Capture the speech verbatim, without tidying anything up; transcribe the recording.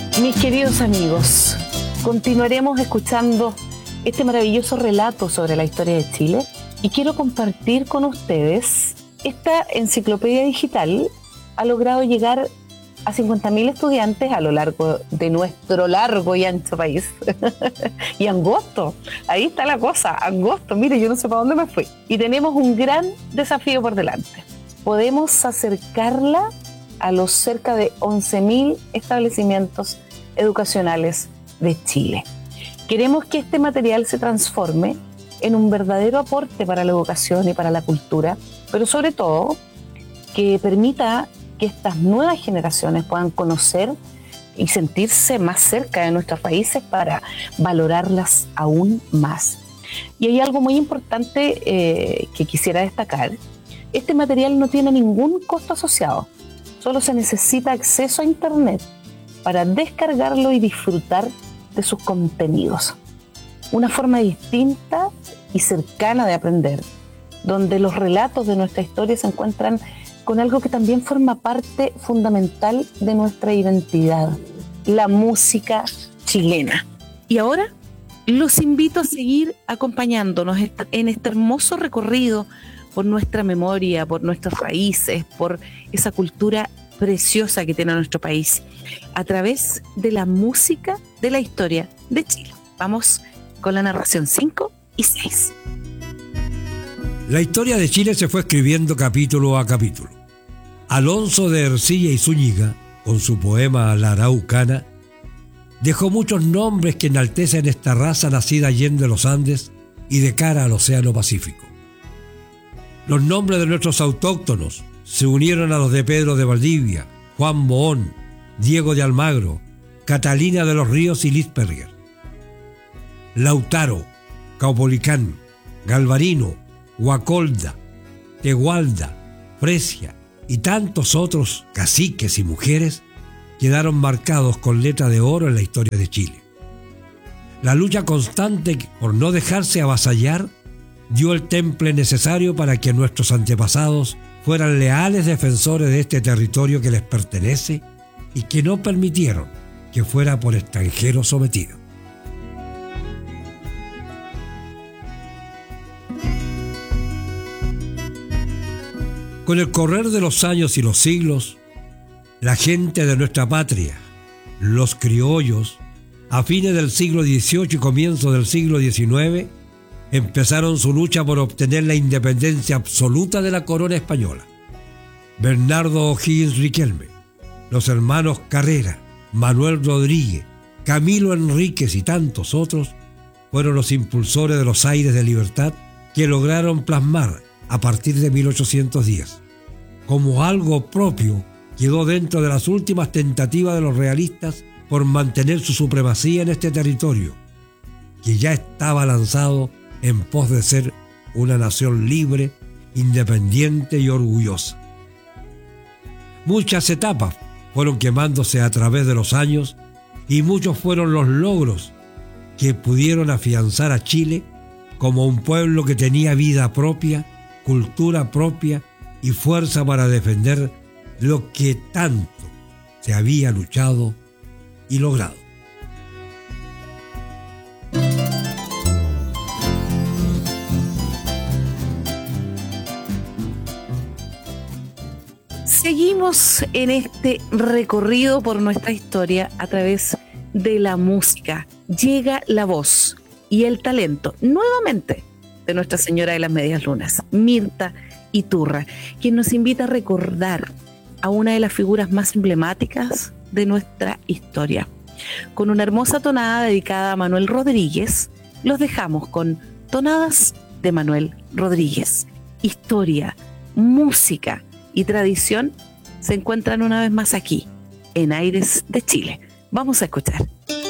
Mis queridos amigos, continuaremos escuchando este maravilloso relato sobre la historia de Chile y quiero compartir con ustedes. Esta enciclopedia digital ha logrado llegar a cincuenta mil estudiantes a lo largo de nuestro largo y ancho país. Y angosto, ahí está la cosa, angosto, mire, yo no sé para dónde me fui. Y tenemos un gran desafío por delante. Podemos acercarla a los cerca de once mil establecimientos educacionales de Chile. Queremos que este material se transforme en un verdadero aporte para la educación y para la cultura, pero sobre todo que permita que estas nuevas generaciones puedan conocer y sentirse más cerca de nuestros países para valorarlas aún más. Y hay algo muy importante eh, que quisiera destacar. Este material no tiene ningún costo asociado, solo se necesita acceso a Internet para descargarlo y disfrutar de sus contenidos. Una forma distinta y cercana de aprender, donde los relatos de nuestra historia se encuentran con algo que también forma parte fundamental de nuestra identidad, la música chilena. Y ahora los invito a seguir acompañándonos en este hermoso recorrido por nuestra memoria, por nuestros raíces, por esa cultura preciosa que tiene nuestro país, a través de la música de la historia de Chile. Vamos con la narración cinco y seis. La historia de Chile se fue escribiendo capítulo a capítulo. Alonso de Ercilla y Zúñiga, con su poema La Araucana, dejó muchos nombres que enaltecen esta raza nacida allende los Andes y de cara al Océano Pacífico. Los nombres de nuestros autóctonos se unieron a los de Pedro de Valdivia, Juan Bohón, Diego de Almagro, Catalina de los Ríos y Litzberger. Lautaro, Caupolicán, Galvarino, Guacolda, Tegualda, Fresia y tantos otros caciques y mujeres quedaron marcados con letra de oro en la historia de Chile. La lucha constante por no dejarse avasallar dio el temple necesario para que nuestros antepasados fueran leales defensores de este territorio que les pertenece y que no permitieron que fuera por extranjeros sometido. Con el correr de los años y los siglos, la gente de nuestra patria, los criollos, a fines del siglo dieciocho y comienzo del siglo diecinueve, empezaron su lucha por obtener la independencia absoluta de la corona española. Bernardo O'Higgins Riquelme, los hermanos Carrera, Manuel Rodríguez, Camilo Enríquez y tantos otros fueron los impulsores de los aires de libertad que lograron plasmar a partir de mil ochocientos diez. Como algo propio, quedó dentro de las últimas tentativas de los realistas por mantener su supremacía en este territorio, que ya estaba lanzado en pos de ser una nación libre, independiente y orgullosa. Muchas etapas fueron quemándose a través de los años y muchos fueron los logros que pudieron afianzar a Chile como un pueblo que tenía vida propia, cultura propia y fuerza para defender lo que tanto se había luchado y logrado. Seguimos en este recorrido por nuestra historia a través de la música. Llega la voz y el talento nuevamente de Nuestra Señora de las Medias Lunas, Mirta Iturra, quien nos invita a recordar a una de las figuras más emblemáticas de nuestra historia. Con una hermosa tonada dedicada a Manuel Rodríguez, los dejamos con Tonadas de Manuel Rodríguez. Historia, música y tradición se encuentran una vez más aquí, en Aires de Chile. Vamos a escuchar.